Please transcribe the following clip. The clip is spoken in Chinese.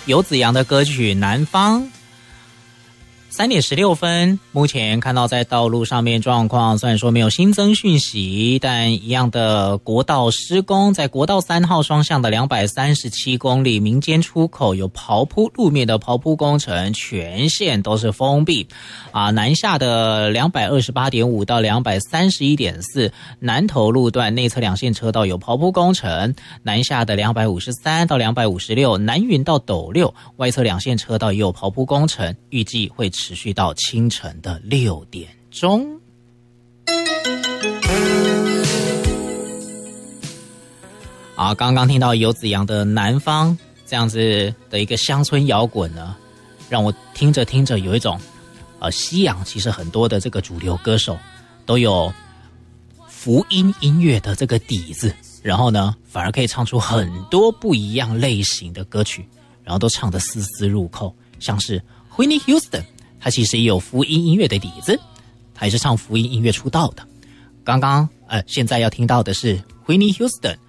游子扬的歌曲《南方》。3点16分，目前看到在道路上面状况，虽然说没有新增讯息，但一样的国道施工，在国道3号双向的237公里民间出口有刨铺路面的刨铺工程，全线都是封闭。南下的228.5到231.4南投路段内侧两线车道有刨铺工程，南下的253到256南云到斗六外侧两线车道也有刨铺工程，预计会持续到清晨的6点钟。刚刚听到游子扬的《南方》这样子的一个乡村摇滚呢，让我听着听着有一种西洋其实很多的这个主流歌手都有福音音乐的这个底子，然后呢反而可以唱出很多不一样类型的歌曲，然后都唱得丝丝入扣。像是 Whitney Houston， 他其实也有福音音乐的底子，他也是唱福音音乐出道的。现在要听到的是 Whitney Houston